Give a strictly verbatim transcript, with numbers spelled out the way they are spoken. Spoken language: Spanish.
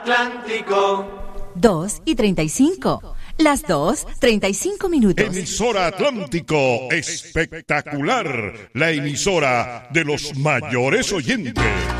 Atlántico. dos y treinta y cinco. Las dos, treinta y cinco minutos. Emisora Atlántico, espectacular. La emisora de los mayores oyentes.